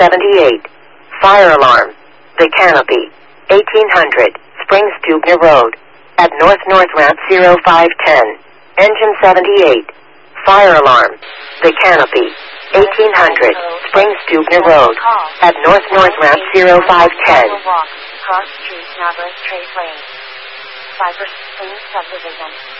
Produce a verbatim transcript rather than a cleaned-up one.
seventy-eight. Fire alarm. The Canopy. eighteen hundred. Springs Dubner Road. At North North Ramp zero five ten. Engine seventy-eight. Fire alarm. The Canopy. eighteen hundred. Springs Dubner Road. At North North Ramp zero five ten. Cross Street, Navarre Trace Lane. Cypress Springs Subdivision.